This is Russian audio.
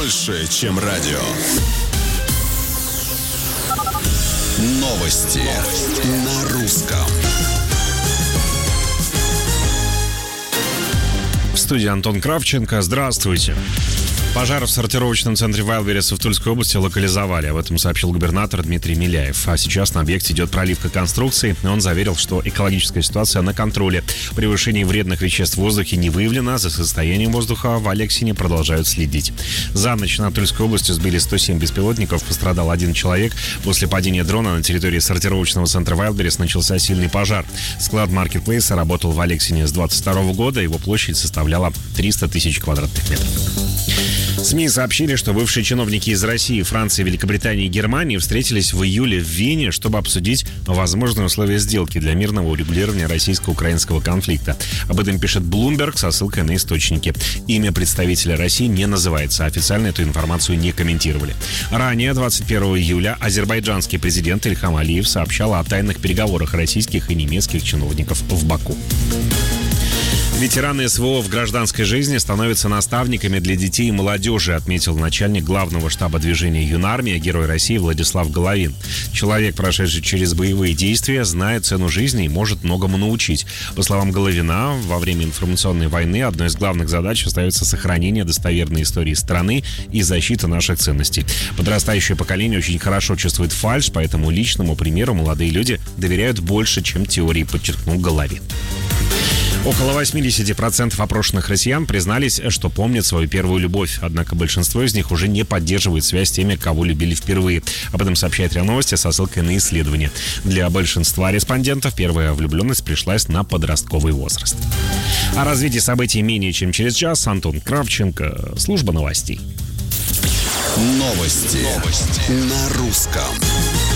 больше, чем радио. Новости на русском. В студии Антон Кравченко. Здравствуйте. Пожар в сортировочном центре Вайлдберриса в Тульской области локализовали. Об этом сообщил губернатор Дмитрий Миляев. А сейчас на объекте идет проливка конструкции. Он заверил, что экологическая ситуация на контроле. Превышение вредных веществ в воздухе не выявлено. За состоянием воздуха в Алексине продолжают следить. За ночь над Тульской областью сбили 107 беспилотников. Пострадал один человек. После падения дрона на территории сортировочного центра Вайлдберрис начался сильный пожар. Склад маркетплейса работал в Алексине с 22 года. Его площадь составляла 300 тысяч квадратных метров. СМИ сообщили, что бывшие чиновники из России, Франции, Великобритании и Германии встретились в июле в Вене, чтобы обсудить возможные условия сделки для мирного урегулирования российско-украинского конфликта. Об этом пишет Bloomberg со ссылкой на источники. Имя представителя России не называется, официально эту информацию не комментировали. Ранее, 21 июля, азербайджанский президент Ильхам Алиев сообщал о тайных переговорах российских и немецких чиновников в Баку. Ветераны СВО в гражданской жизни становятся наставниками для детей и молодежи, отметил начальник главного штаба движения «Юнармия», герой России Владислав Головин. Человек, прошедший через боевые действия, знает цену жизни и может многому научить. По словам Головина, во время информационной войны одной из главных задач остается сохранение достоверной истории страны и защита наших ценностей. Подрастающее поколение очень хорошо чувствует фальшь, поэтому личному примеру молодые люди доверяют больше, чем теории, подчеркнул Головин. Около 80% опрошенных россиян признались, что помнят свою первую любовь. Однако большинство из них уже не поддерживают связь с теми, кого любили впервые. Об этом сообщает РИА Новости со ссылкой на исследование. Для большинства респондентов первая влюбленность пришлась на подростковый возраст. О развитии событий менее чем через час. Антон Кравченко, служба новостей. Новости на русском.